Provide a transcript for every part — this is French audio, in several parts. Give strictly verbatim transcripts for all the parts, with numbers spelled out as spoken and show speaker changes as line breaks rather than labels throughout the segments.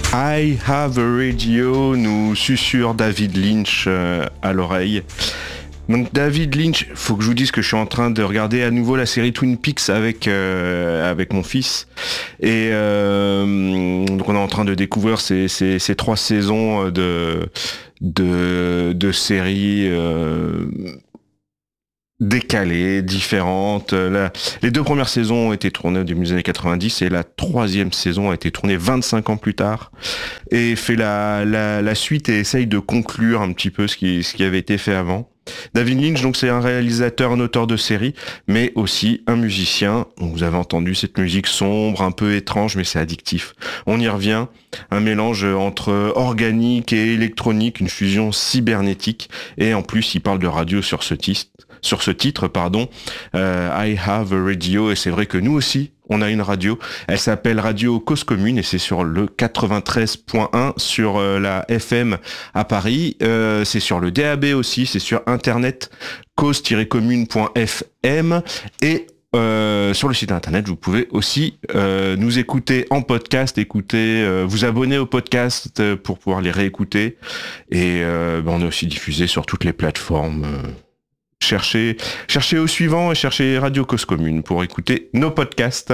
I Have a Radio, nous susurre David Lynch euh, à l'oreille. Donc David Lynch, faut que je vous dise que je suis en train de regarder à nouveau la série Twin Peaks avec euh, avec mon fils et euh, donc on est en train de découvrir ces ces, ces trois saisons de de de séries euh, décalées, différentes. La, les deux premières saisons ont été tournées au début des années quatre-vingt-dix et la troisième saison a été tournée vingt-cinq ans plus tard et fait la la, la suite et essaye de conclure un petit peu ce qui ce qui avait été fait avant. David Lynch, donc c'est un réalisateur, un auteur de série, mais aussi un musicien. Vous avez entendu cette musique sombre, un peu étrange, mais c'est addictif. On y revient, un mélange entre organique et électronique, une fusion cybernétique, et en plus il parle de radio sur ce titre, sur ce titre, pardon. Euh, I Have a Radio, et c'est vrai que nous aussi, on a une radio. Elle s'appelle Radio Cause Commune et c'est sur le quatre-vingt-treize point un sur euh, la F M à Paris. Euh, c'est sur le D A B aussi, c'est sur internet cause tiret commune point f m et euh, sur le site internet, vous pouvez aussi euh, nous écouter en podcast, écouter, euh, vous abonner au podcast pour pouvoir les réécouter. Et euh, ben on est aussi diffusé sur toutes les plateformes. Euh, Cherchez, cherchez au suivant et cherchez Radio Cause Commune pour écouter nos podcasts.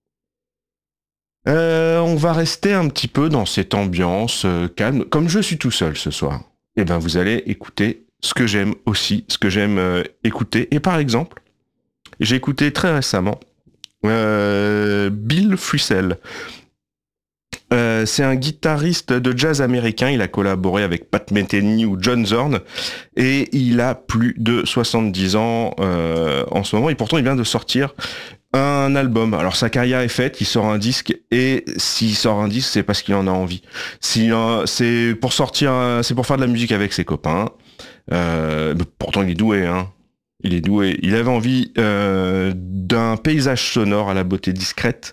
Euh, on va rester un petit peu dans cette ambiance euh, calme. Comme je suis tout seul ce soir, et ben vous allez écouter ce que j'aime aussi, ce que j'aime euh, écouter. Et par exemple, j'ai écouté très récemment euh, Bill Frisell. Euh, c'est un guitariste de jazz américain, il a collaboré avec Pat Metheny ou John Zorn, et il a plus de soixante-dix ans euh, en ce moment, et pourtant il vient de sortir un album. Alors sa carrière est faite, il sort un disque, et s'il sort un disque, c'est parce qu'il en a envie. Si, euh, c'est pour sortir, c'est pour faire de la musique avec ses copains, euh, pourtant il est doué, hein. Il est doué. Il avait envie euh, d'un paysage sonore à la beauté discrète.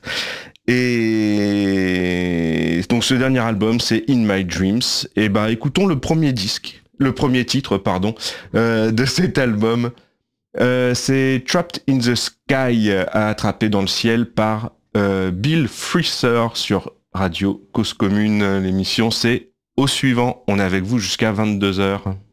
Et donc ce dernier album, c'est In My Dreams. Et bah écoutons le premier disque, le premier titre, pardon, euh, de cet album. Euh, c'est Trapped in the Sky, attrapé dans le ciel par euh, Bill Frisell sur Radio Cause Commune. L'émission, c'est Au Suivant. On est avec vous jusqu'à vingt-deux heures.